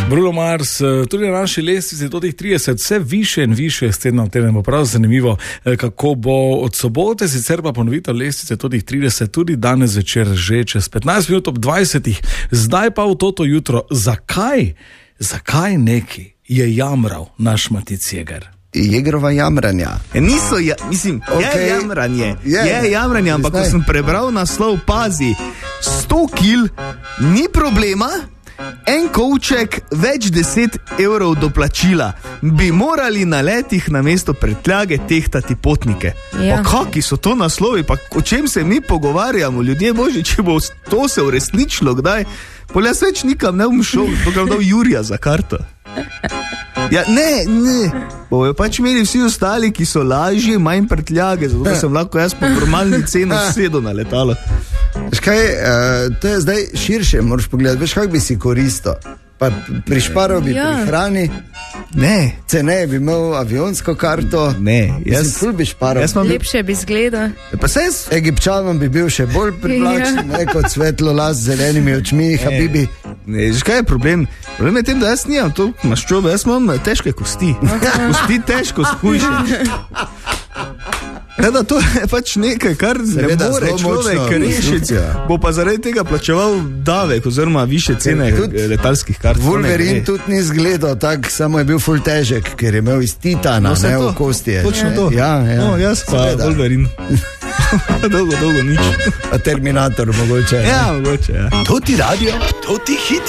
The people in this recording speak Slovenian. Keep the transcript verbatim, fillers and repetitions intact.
Bruno Mars, tudi na naši lestvici do teh trideset, vse više in više, s tednom v teden bo prav zanimivo, kako bo od sobote, sicer pa ponovitev lestvice do teh trideset, tudi danes večer že čez petnajst minut ob dvajsetih, zdaj pa v toto jutro. Zakaj, zakaj neki je jamral naš Matic Jeger? Jegrova jamranja. E, niso, ja, mislim, okay. je jamranje, je, je jamranje, ampak ko sem prebral naslov, pazi, sto kil, ni problema, en kovček, več deset evrov doplačila, bi morali na letih na mesto prtljage tehtati potnike. Ja. Pa kaki so to naslovi, pa o čem se mi pogovarjamo, ljudje božji, če bo to se uresničilo kdaj, pol jaz več nikam ne bom šel, dokaj dal Jurija za karto. Ja, ne, ne, bojo pač imeli vsi ostali, ki so lažji, manj prtljage, zato sem lahko jaz po normalni ceni sedel na letalo. Veš kaj, uh, to je zdaj širše, moraš pogledati, veš kak bi si koristo, pa prišparal bi ja. pri hrani, ne, ceneje bi imel avionsko karto, ne, jaz, ful bi šparal, bi... lepše bi zgleda, pa ses, Egipčanom bi bil še bolj privlačen, ja. ne kot svetlo las z zelenimi očmi, habibi. Ne, veš kaj je problem? Problem je tem, da jaz nimam to maščobe, jaz imam težke kosti, kosti težko skušam. Kada to je pač nekaj, kar Seveda, ne more človek rešiti, bo pa zaradi tega plačeval davek oziroma više cene letalskih kart. Wolverine tudi ni zgledal tak, samo je bil ful težek, ker je imel iz titana, no, ne v kosti. Točno to. Ja, ja. No, jaz pa Seveda. Wolverine. dolgo, dolgo nič. A Terminator mogoče. Ja, mogoče, ja. To ti radio, to ti hit.